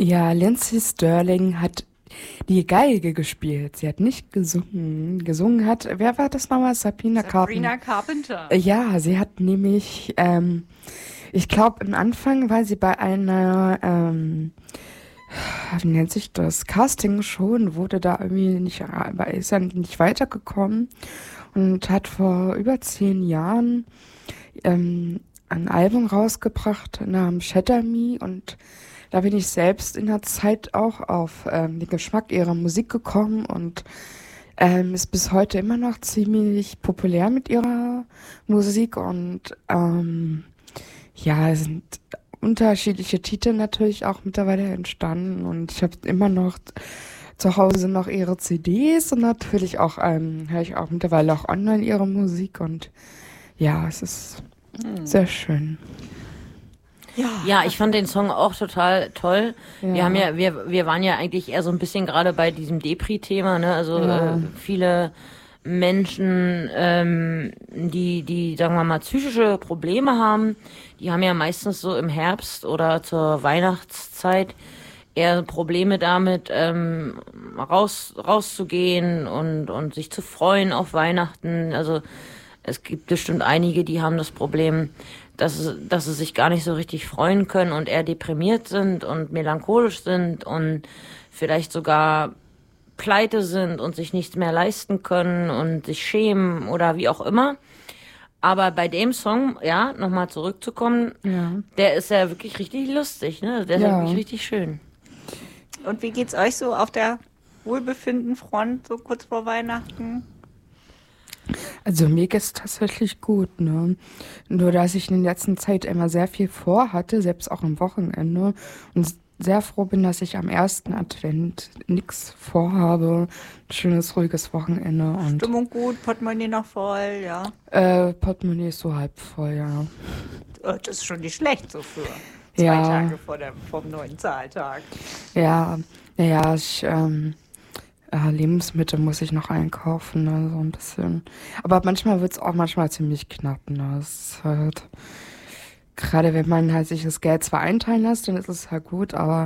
Ja, Lindsey Stirling hat die Geige gespielt. Sie hat nicht gesungen. Gesungen hat, wer war das nochmal? Sabina Carpenter. Sabrina Carpenter. Ja, sie hat nämlich, ich glaube, am Anfang war sie bei einer, wie nennt sich das, Casting-Show und wurde da irgendwie nicht, ist dann nicht weitergekommen und hat vor über 10 Jahren ein Album rausgebracht namens Shatter Me und da bin ich selbst in der Zeit auch auf den Geschmack ihrer Musik gekommen und ist bis heute immer noch ziemlich populär mit ihrer Musik und ja, es sind unterschiedliche Titel natürlich auch mittlerweile entstanden und ich habe immer noch zu Hause noch ihre CDs und natürlich auch höre ich auch mittlerweile auch online ihre Musik und ja, es ist sehr schön. Ja, ich fand den Song auch total toll. Wir Ja. haben ja, wir waren ja eigentlich eher so ein bisschen gerade bei diesem Depri-Thema, ne? Also Ja. viele Menschen, die, sagen wir mal, psychische Probleme haben, die haben ja meistens so im Herbst oder zur Weihnachtszeit eher Probleme damit, rauszugehen und sich zu freuen auf Weihnachten. Also es gibt bestimmt einige, die haben das Problem, dass sie sich gar nicht so richtig freuen können und eher deprimiert sind und melancholisch sind und vielleicht sogar pleite sind und sich nichts mehr leisten können und sich schämen oder wie auch immer. Aber bei dem Song, ja, nochmal zurückzukommen, Ja. der ist ja wirklich richtig lustig, ne? Der ist ja Ja. wirklich richtig schön. Und wie geht's euch so auf der Wohlbefindenfront, so kurz vor Weihnachten? Also mir geht's tatsächlich gut, ne? Nur dass ich in der letzten Zeit immer sehr viel vorhatte, selbst auch am Wochenende. Und sehr froh bin, dass ich am ersten Advent nichts vorhabe. Ein schönes, ruhiges Wochenende und Stimmung gut, Portemonnaie noch voll, ja. Portemonnaie ist so halb voll, ja. Das ist schon nicht schlecht so für Ja. 2 Tage vom neuen Zahltag. Ja, naja, Lebensmittel muss ich noch einkaufen, ne, so ein bisschen. Aber manchmal wird's auch manchmal ziemlich knapp, ne. Es ist halt, gerade wenn man halt sich das Geld zwar einteilen lässt, dann ist es halt gut, aber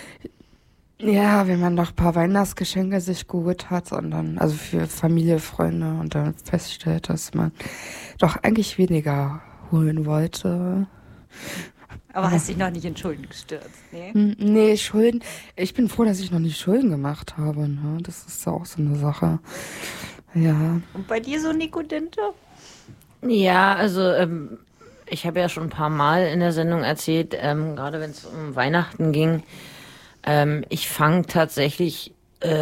ja, wenn man noch ein paar Weihnachtsgeschenke sich geholt hat und dann, also für Familie, Freunde und dann feststellt, dass man doch eigentlich weniger holen wollte. Aber hast dich noch nicht in Schulden gestürzt, ne? Nee, Schulden. Ich bin froh, dass ich noch nicht Schulden gemacht habe, ne? Das ist auch so eine Sache. Ja. Und bei dir so, Nico Dinte? Ja, also ich habe ja schon ein paar Mal in der Sendung erzählt, gerade wenn es um Weihnachten ging, ich fange tatsächlich,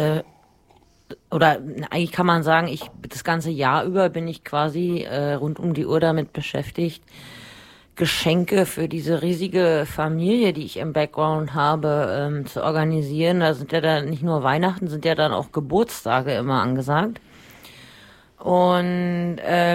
oder eigentlich kann man sagen, das ganze Jahr über bin ich quasi rund um die Uhr damit beschäftigt, Geschenke für diese riesige Familie, die ich im Background habe, zu organisieren. Da sind ja dann nicht nur Weihnachten, sind ja dann auch Geburtstage immer angesagt. Und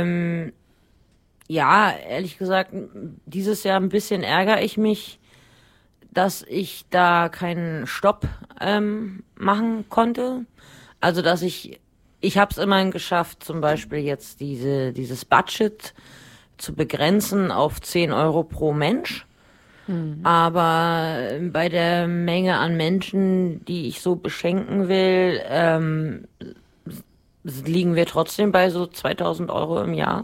ja, ehrlich gesagt, dieses Jahr ein bisschen ärgere ich mich, dass ich da keinen Stopp machen konnte. Also, ich habe es immerhin geschafft, zum Beispiel jetzt dieses Budget zu begrenzen auf 10 Euro pro Mensch. Aber bei der Menge an Menschen, die ich so beschenken will, liegen wir trotzdem bei so 2000 Euro im Jahr.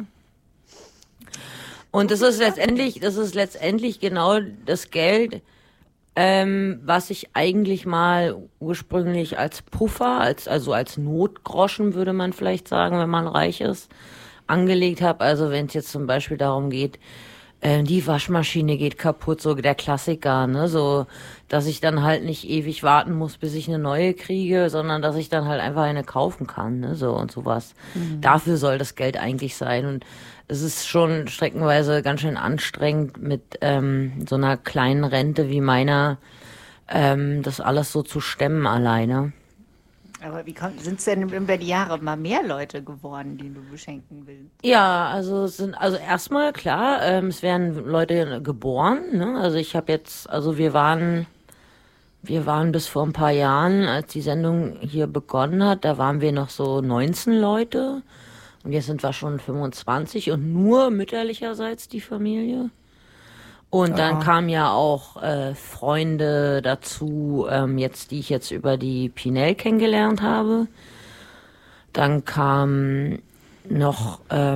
Und das ist letztendlich genau das Geld, was ich eigentlich mal ursprünglich als Puffer, also als Notgroschen würde man vielleicht sagen, wenn man reich ist, angelegt habe. Also wenn es jetzt zum Beispiel darum geht, die Waschmaschine geht kaputt, so der Klassiker, ne, so, dass ich dann halt nicht ewig warten muss, bis ich eine neue kriege, sondern dass ich dann halt einfach eine kaufen kann, ne, so und sowas. Dafür soll das Geld eigentlich sein und es ist schon streckenweise ganz schön anstrengend mit so einer kleinen Rente wie meiner, das alles so zu stemmen alleine. Aber sind es denn über die Jahre mal mehr Leute geworden, die du beschenken willst? Ja, also erstmal klar, es werden Leute geboren, ne? Also wir waren bis vor ein paar Jahren, als die Sendung hier begonnen hat, da waren wir noch so 19 Leute und jetzt sind wir schon 25 und nur mütterlicherseits die Familie. Und dann Ja. kamen ja auch Freunde dazu, die ich jetzt über die Pinel kennengelernt habe. Dann kamen noch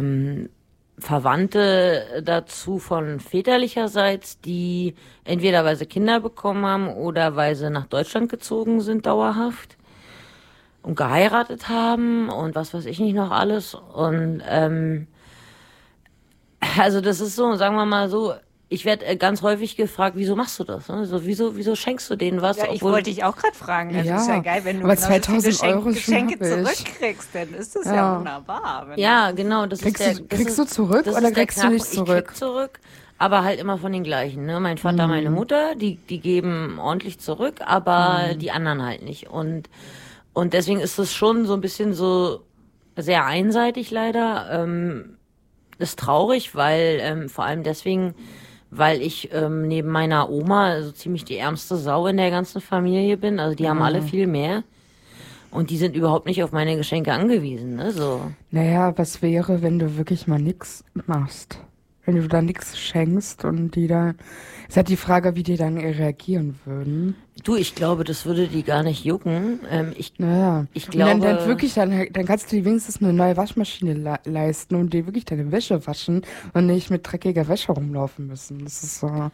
Verwandte dazu von väterlicherseits, die entweder weil sie Kinder bekommen haben oder weil sie nach Deutschland gezogen sind dauerhaft und geheiratet haben und was weiß ich nicht noch alles. Und also das ist so, sagen wir mal so, ich werde ganz häufig gefragt, wieso machst du das? Ne? So, wieso schenkst du denen was? Ja, ich wollte dich auch gerade fragen. Das Ja, ist ja geil, wenn du aber genauso viele 2000 Euro Geschenke schon hab ich. zurückkriegst, dann ist das ja Ja. wunderbar. Wenn Ja, genau. Das Kriegst ist der, du- das kriegst ist, du zurück das oder ist der kriegst du nicht Knackpunkt. zurück? Ich krieg zurück, aber halt immer von den gleichen. Ne? Mein Vater, meine Mutter, die geben ordentlich zurück, aber die anderen halt nicht. Und deswegen ist es schon so ein bisschen so sehr einseitig leider. Ist traurig, weil vor allem deswegen, weil ich neben meiner Oma so ziemlich die ärmste Sau in der ganzen Familie bin. Also die haben alle viel mehr. Und die sind überhaupt nicht auf meine Geschenke angewiesen. Ne? So. Naja, was wäre, wenn du wirklich mal nix machst? Wenn du da nix schenkst und die dann... Ist halt die Frage, wie die dann reagieren würden. Du, ich glaube, das würde die gar nicht jucken. Naja. Ich Und dann glaube- wirklich, dann kannst du dir wenigstens eine neue Waschmaschine leisten und dir wirklich deine Wäsche waschen und nicht mit dreckiger Wäsche rumlaufen müssen. Das ist so...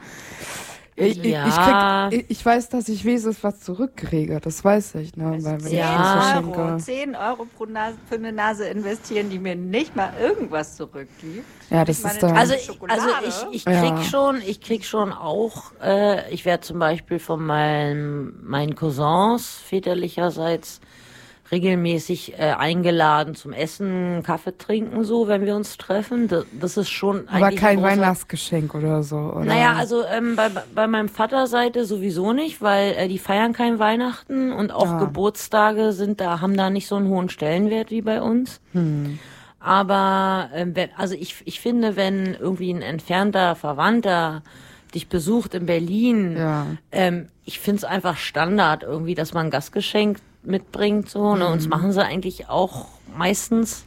Ja. Ich weiß, dass ich wenigstens was zurückkriege. Das weiß ich, ne? Weil wenn ich 10 Ja. was Euro, verschenke. 10 Euro pro Nase, für eine Nase investieren, die mir nicht mal irgendwas zurückgibt. Ja, das Nicht ist mal da... eine Also, Schokolade. ich Ja. krieg schon auch, ich werde zum Beispiel von meinen Cousins väterlicherseits regelmäßig eingeladen zum Essen, Kaffee trinken, so, wenn wir uns treffen. Das ist schon Aber eigentlich kein ein großer- Weihnachtsgeschenk oder so, oder? Naja, also bei meinem Vaterseite sowieso nicht, weil die feiern kein Weihnachten und auch Ja. Geburtstage haben da nicht so einen hohen Stellenwert wie bei uns. Aber also ich finde, wenn irgendwie ein entfernter Verwandter dich besucht in Berlin, Ja. ich finde es einfach Standard irgendwie, dass man ein Gastgeschenk mitbringt, so, ne? Und das machen sie eigentlich auch meistens.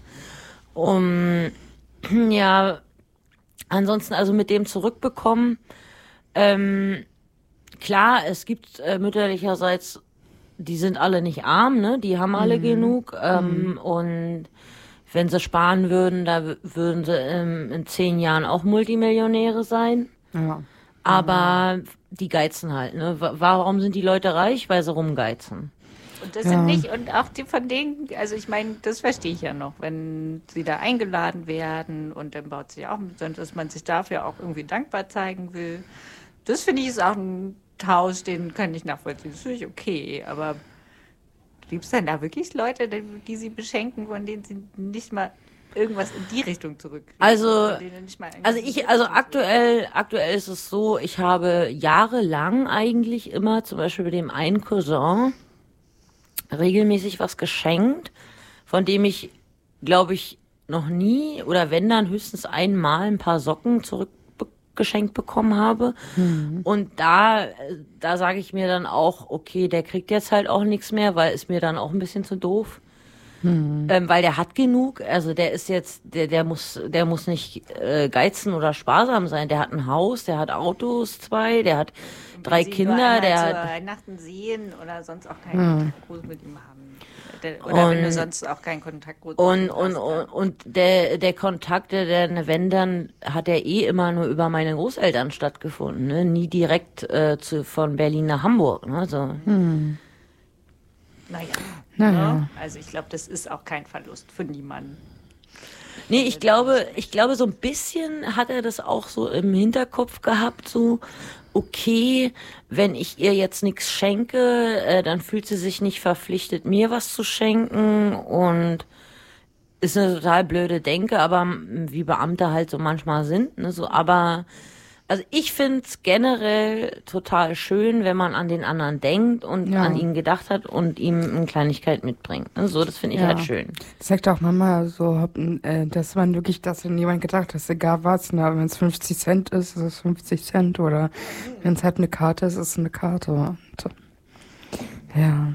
Ja, ansonsten also mit dem zurückbekommen, klar, es gibt mütterlicherseits, die sind alle nicht arm, ne? Die haben alle genug. Und wenn sie sparen würden, würden sie in 10 Jahren auch Multimillionäre sein. Ja. Aber die geizen halt, ne? Warum sind die Leute reich? Weil sie rumgeizen. Und das Ja. sind nicht, und auch die von denen, also ich meine, das verstehe ich ja noch, wenn sie da eingeladen werden und dann baut sich auch, dass man sich dafür auch irgendwie dankbar zeigen will. Das finde ich ist auch ein Tausch, den kann ich nachvollziehen. Das finde ich okay, aber gibt es denn da wirklich Leute, die sie beschenken, von denen sie nicht mal irgendwas in die Richtung zurückkriegen? Also, Von denen nicht mal Also irgendwie- aktuell ist es so, ich habe jahrelang eigentlich immer, zum Beispiel bei dem einen Cousin, regelmäßig was geschenkt, von dem ich, glaube ich, noch nie oder wenn dann höchstens einmal ein paar Socken zurückgeschenkt bekommen habe. Und da sage ich mir dann auch, okay, der kriegt jetzt halt auch nichts mehr, weil ist mir dann auch ein bisschen zu doof. Weil der hat genug, also der ist jetzt, der muss nicht geizen oder sparsam sein. Der hat ein Haus, der hat Autos, 2, der hat 3 sie nur Kinder, einmal der zu hat Weihnachten sehen oder sonst auch keinen Kontakt groß mit ihm haben. Oder wenn du Und- sonst auch keinen Kontakt groß und mit ihm hast, dann- und der Kontakt, wenn dann, hat er immer nur über meine Großeltern stattgefunden, ne? Nie direkt von Berlin nach Hamburg, ne? So. Naja. Naja. Ne? Also ich glaube, das ist auch kein Verlust für niemanden. Nee, ich glaube, so ein bisschen hat er das auch so im Hinterkopf gehabt, so, okay, wenn ich ihr jetzt nichts schenke, dann fühlt sie sich nicht verpflichtet, mir was zu schenken und ist eine total blöde Denke, aber wie Beamte halt so manchmal sind, ne, so, aber also ich find's generell total schön, wenn man an den anderen denkt und Ja. an ihn gedacht hat und ihm eine Kleinigkeit mitbringt. Ne, so, das finde ich Ja. halt schön. Das sagt auch Mama so, dass man wirklich, dass an jemand gedacht hat, egal was, wenn es 50 Cent ist es 50 Cent oder wenn es halt eine Karte ist es eine Karte. Und, ja.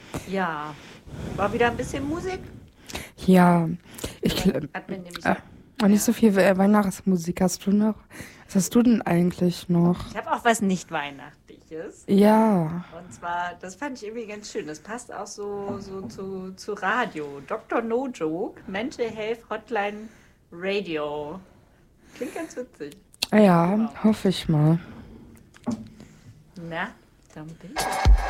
Ja. War wieder ein bisschen Musik? Ja. Hat mir nämlich Und nicht so viel Weihnachtsmusik hast du noch. Was hast du denn eigentlich noch? Ich habe auch was nicht Weihnachtliches. Ja. Und zwar, das fand ich irgendwie ganz schön. Das passt auch so zu Radio. Dr. No Joke, Mental Health Hotline Radio. Klingt ganz witzig. Ja, hoffe ich mal. Na, dann bin ich.